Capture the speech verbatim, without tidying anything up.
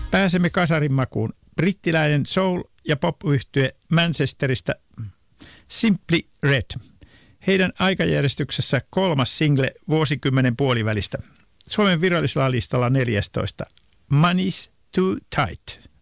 Pääsemme kasarin makuun. Brittiläinen soul- ja pop-yhtye Manchesterista Simply Red. Heidän aikajärjestyksessä kolmas single vuosikymmenen puolivälistä. Suomen virallisella listalla neljästoista. Money's Too Tight.